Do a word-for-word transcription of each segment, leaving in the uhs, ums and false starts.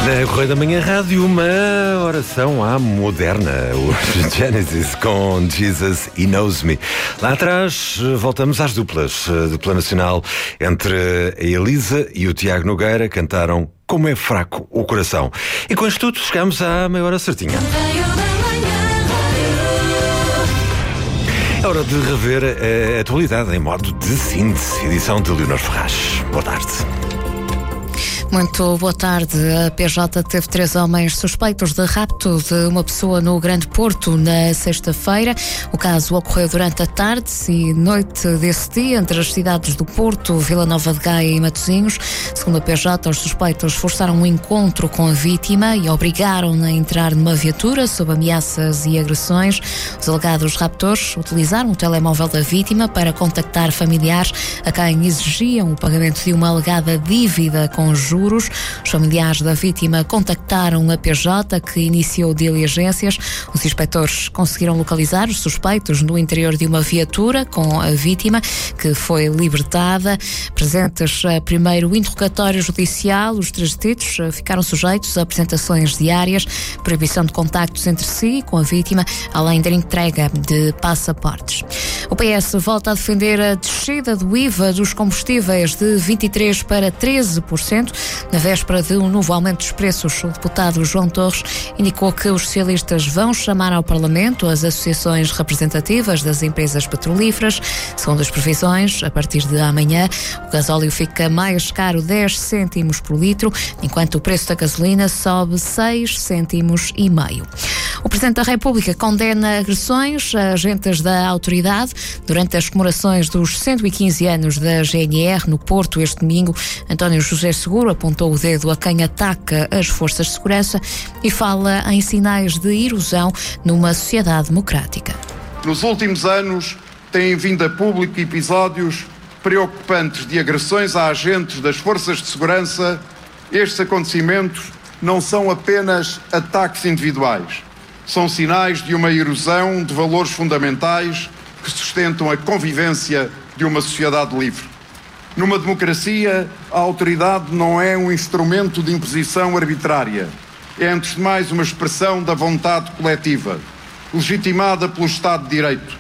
Na Correio da Manhã Rádio, uma oração à moderna. Os Genesis com Jesus He Knows Me. Lá atrás, voltamos às duplas. A dupla nacional entre a Elisa e o Tiago Nogueira cantaram Como é Fraco o Coração. E com isto tudo, chegamos à meia hora certinha. É hora de rever a atualidade em modo de síntese. Edição de Leonor Ferraz. Boa tarde. Muito boa tarde. A P J teve três homens suspeitos de rapto de uma pessoa no Grande Porto na sexta-feira. O caso ocorreu durante a tarde e noite desse dia entre as cidades do Porto, Vila Nova de Gaia e Matosinhos. Segundo a P J, os suspeitos forçaram um encontro com a vítima e obrigaram-na a entrar numa viatura sob ameaças e agressões. Os alegados raptores utilizaram o telemóvel da vítima para contactar familiares a quem exigiam o pagamento de uma alegada dívida com juros. Os familiares da vítima contactaram a P J, que iniciou diligências. Os inspectores conseguiram localizar os suspeitos no interior de uma viatura com a vítima, que foi libertada. Presentes a primeiro interrogatório judicial, os três detidos ficaram sujeitos a apresentações diárias, proibição de contactos entre si e com a vítima, além da entrega de passaportes. O P S volta a defender a descida do I V A dos combustíveis de vinte e três por cento para treze por cento. Na véspera de um novo aumento dos preços, o deputado João Torres indicou que os socialistas vão chamar ao Parlamento as associações representativas das empresas petrolíferas. Segundo as previsões, a partir de amanhã, o gasóleo fica mais caro dez cêntimos por litro, enquanto o preço da gasolina sobe seis cêntimos e meio. O Presidente da República condena agressões a agentes da autoridade durante as comemorações dos cento e quinze anos da G N R no Porto este domingo. António José Seguro apontou o dedo a quem ataca as forças de segurança e fala em sinais de erosão numa sociedade democrática. Nos últimos anos têm vindo a público episódios preocupantes de agressões a agentes das forças de segurança. Estes acontecimentos não são apenas ataques individuais. São sinais de uma erosão de valores fundamentais que sustentam a convivência de uma sociedade livre. Numa democracia, a autoridade não é um instrumento de imposição arbitrária. É, antes de mais, uma expressão da vontade coletiva, legitimada pelo Estado de Direito.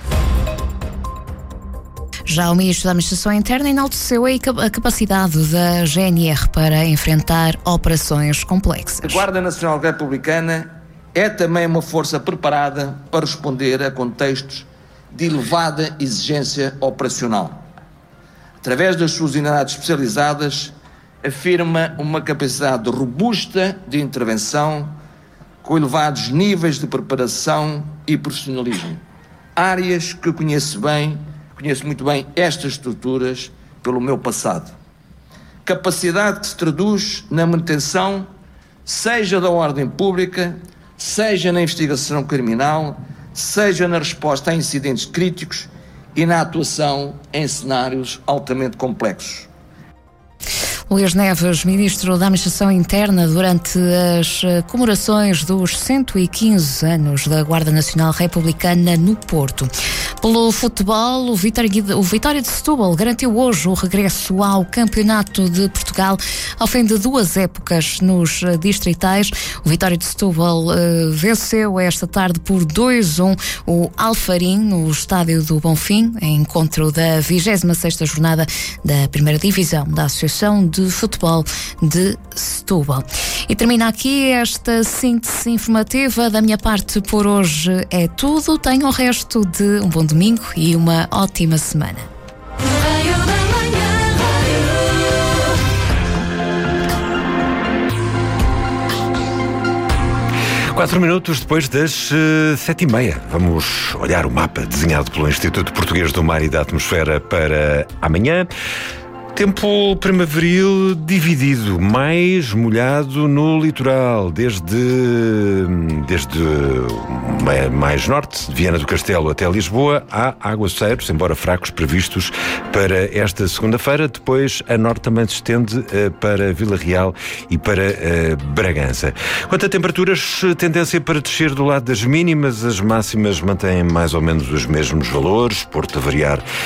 Já o Ministro da Administração Interna enalteceu a capacidade da G N R para enfrentar operações complexas. A Guarda Nacional Republicana é também uma força preparada para responder a contextos de elevada exigência operacional. Através das suas unidades especializadas, afirma uma capacidade robusta de intervenção com elevados níveis de preparação e profissionalismo. Áreas que conheço bem, conheço muito bem estas estruturas pelo meu passado. Capacidade que se traduz na manutenção, seja da ordem pública, seja na investigação criminal, seja na resposta a incidentes críticos e na atuação em cenários altamente complexos. Luís Neves, Ministro da Administração Interna, durante as comemorações dos cento e quinze anos da Guarda Nacional Republicana no Porto. Pelo futebol, o Vitória, o Vitória de Setúbal garantiu hoje o regresso ao Campeonato de Portugal ao fim de duas épocas nos distritais. O Vitória de Setúbal uh, venceu esta tarde por dois a um o Alfarim no Estádio do Bonfim, em encontro da vigésima sexta jornada da primeira divisão da Associação de Futebol de Setúbal. E termina aqui esta síntese informativa. Da minha parte por hoje é tudo. Tenham o resto de um bom domingo e uma ótima semana. Quatro minutos depois das uh, sete e meia. Vamos olhar o mapa desenhado pelo Instituto Português do Mar e da Atmosfera para amanhã. Tempo primaveril dividido, mais molhado no litoral, desde, desde mais norte, Viana do Castelo até Lisboa, há aguaceiros, embora fracos, previstos para esta segunda-feira. Depois a norte também se estende uh, para Vila Real e para uh, Bragança. Quanto a temperaturas, tendência para descer do lado das mínimas, as máximas mantêm mais ou menos os mesmos valores, Porto a variar